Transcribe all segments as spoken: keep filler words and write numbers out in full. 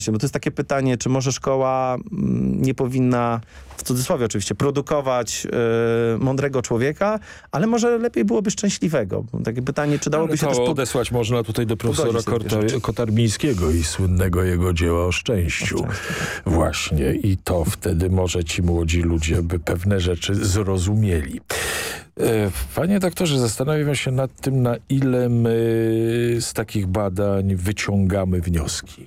Bo to jest takie pytanie, czy może szkoła nie powinna, w cudzysłowie oczywiście, produkować y, mądrego człowieka, ale może lepiej byłoby szczęśliwego. Takie pytanie, czy dałoby ale się to też... Po... odesłać można tutaj do profesora Kota- Kotarbińskiego i słynnego jego dzieła o szczęściu. O szczęściu. Właśnie. I to wtedy może ci młodzi ludzie by pewne rzeczy zrozumieli. Panie doktorze, zastanawiam się nad tym, na ile my z takich badań wyciągamy wnioski.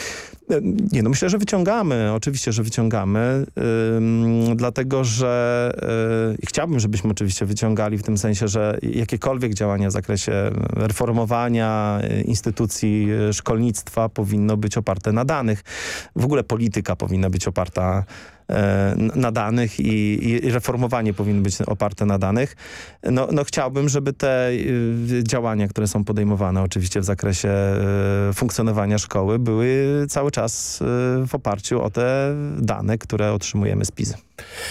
Nie, no myślę, że wyciągamy. Oczywiście, że wyciągamy. Ym, dlatego, że yy, chciałbym, żebyśmy oczywiście wyciągali w tym sensie, że jakiekolwiek działania w zakresie reformowania instytucji szkolnictwa powinno być oparte na danych. W ogóle polityka powinna być oparta na danych i, i reformowanie powinno być oparte na danych. No, no chciałbym, żeby te y, działania, które są podejmowane oczywiście w zakresie y, funkcjonowania szkoły, były cały czas y, w oparciu o te dane, które otrzymujemy z PISA.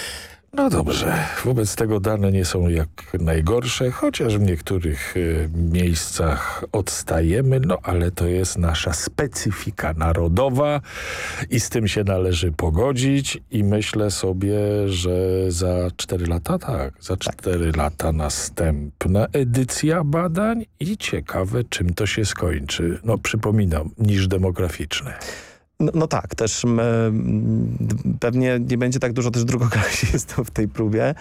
No dobrze, wobec tego dane nie są jak najgorsze, chociaż w niektórych y, miejscach odstajemy, no ale to jest nasza specyfika narodowa i z tym się należy pogodzić i myślę sobie, że za cztery lata, tak, za cztery lata następna edycja badań i ciekawe, czym to się skończy. No przypominam, niż demograficzne. No, no tak, też my, pewnie nie będzie tak dużo też drugoklasistów w tej próbie.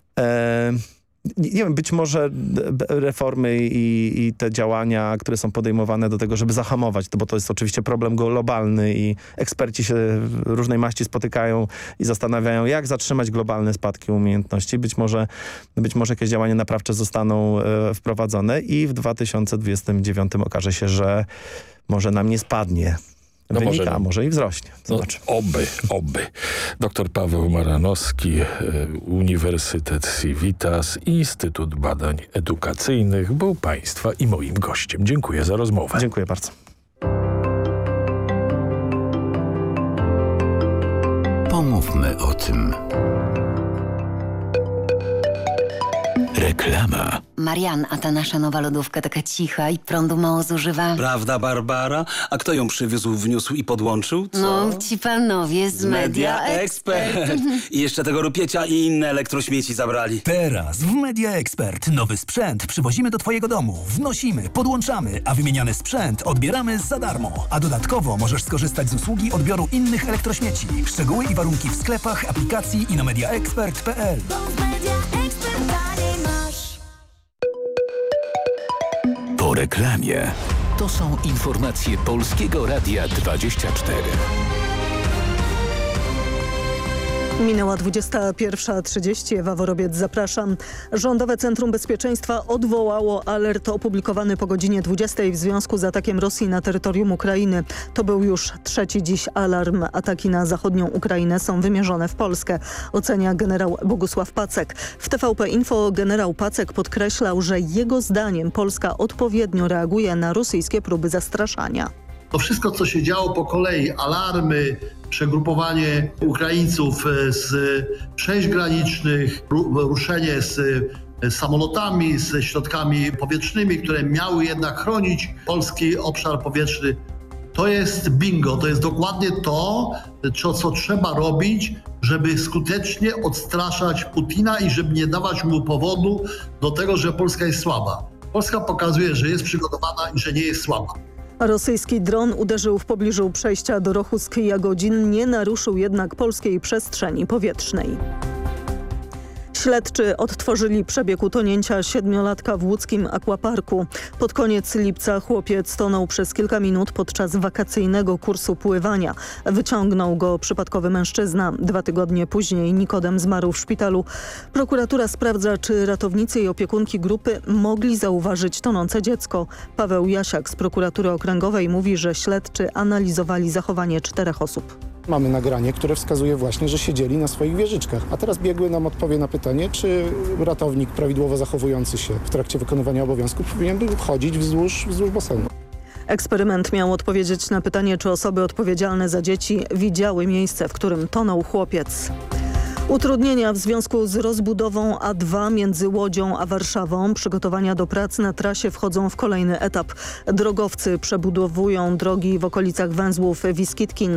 E, nie, nie wiem, być może reformy i, i te działania, które są podejmowane do tego, żeby zahamować, to, bo to jest oczywiście problem globalny i eksperci się różnej maści spotykają i zastanawiają, jak zatrzymać globalne spadki umiejętności. Być może, być może jakieś działania naprawcze zostaną e, wprowadzone i w dwa tysiące dwudziestym dziewiątym okaże się, że może nam nie spadnie. No Wynika, może, a może i wzrośnie. Zobaczymy. No, oby, oby. Doktor Paweł Maranowski, Uniwersytet Civitas, Instytut Badań Edukacyjnych był Państwa i moim gościem. Dziękuję za rozmowę. Dziękuję bardzo. Pomówmy o tym. Reklama. Marian, a ta nasza nowa lodówka taka cicha i prądu mało zużywa. Prawda, Barbara? A kto ją przywiózł, wniósł i podłączył? Co? No, ci panowie z Media Expert. I jeszcze tego rupiecia i inne elektrośmieci zabrali. Teraz w Media Expert nowy sprzęt przywozimy do twojego domu, wnosimy, podłączamy, a wymieniany sprzęt odbieramy za darmo. A dodatkowo możesz skorzystać z usługi odbioru innych elektrośmieci. Szczegóły i warunki w sklepach, aplikacji i na mediaexpert kropka p l. Po reklamie. To są informacje Polskiego Radia dwadzieścia cztery. Minęła dwudziesta pierwsza trzydzieści. Ewa Worobiec, zapraszam. Rządowe Centrum Bezpieczeństwa odwołało alert opublikowany po godzinie dwudziestej w związku z atakiem Rosji na terytorium Ukrainy. To był już trzeci dziś alarm. Ataki na zachodnią Ukrainę są wymierzone w Polskę, ocenia generał Bogusław Pacek. W T V P Info generał Pacek podkreślał, że jego zdaniem Polska odpowiednio reaguje na rosyjskie próby zastraszania. To wszystko, co się działo po kolei, alarmy, przegrupowanie Ukraińców z przejść granicznych, ruszenie z samolotami, ze środkami powietrznymi, które miały jednak chronić polski obszar powietrzny. To jest bingo, to jest dokładnie to, co trzeba robić, żeby skutecznie odstraszać Putina i żeby nie dawać mu powodu do tego, że Polska jest słaba. Polska pokazuje, że jest przygotowana i że nie jest słaba. Rosyjski dron uderzył w pobliżu przejścia do Rochusk-Jagodzin, nie naruszył jednak polskiej przestrzeni powietrznej. Śledczy odtworzyli przebieg utonięcia siedmiolatka w łódzkim akwaparku. Pod koniec lipca chłopiec tonął przez kilka minut podczas wakacyjnego kursu pływania. Wyciągnął go przypadkowy mężczyzna. Dwa tygodnie później Nikodem zmarł w szpitalu. Prokuratura sprawdza, czy ratownicy i opiekunki grupy mogli zauważyć tonące dziecko. Paweł Jasiak z prokuratury okręgowej mówi, że śledczy analizowali zachowanie czterech osób. Mamy nagranie, które wskazuje właśnie, że siedzieli na swoich wieżyczkach. A teraz biegły nam odpowie na pytanie, czy ratownik prawidłowo zachowujący się w trakcie wykonywania obowiązków powinien był chodzić wzdłuż, wzdłuż basenu. Eksperyment miał odpowiedzieć na pytanie, czy osoby odpowiedzialne za dzieci widziały miejsce, w którym tonął chłopiec. Utrudnienia w związku z rozbudową A dwa między Łodzią a Warszawą. Przygotowania do prac na trasie wchodzą w kolejny etap. Drogowcy przebudowują drogi w okolicach węzłów Wiskitki